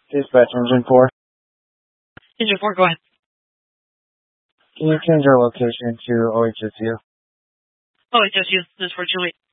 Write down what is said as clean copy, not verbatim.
Dispatch Engine 4. Engine 4, go ahead. Can you change our location to OHSU? OHSU, this is for Julie.